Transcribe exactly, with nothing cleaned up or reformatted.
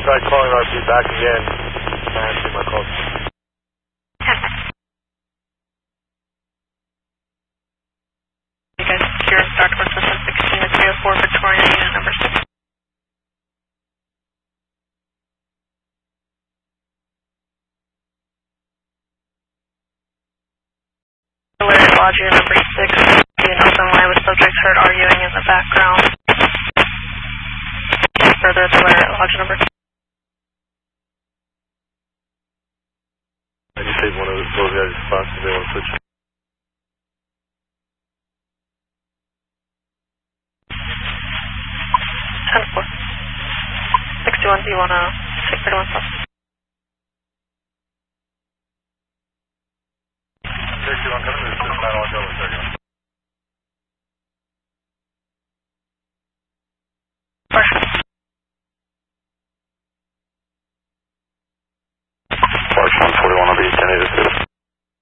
tried calling R P back again. I answered my call. You guys, Sierra Star Towards System sixteen to three oh four Victoria, unit number six. Alert Lodge, unit number six. Being open line with subjects heard arguing in the background. Further to Alert Lodge number two. And you take one of those guys' spots if they want to switch. ten four. sixty-one, do you want to take thirty-one plus? sixty-one, coming to this man, I'll go with thirty-one.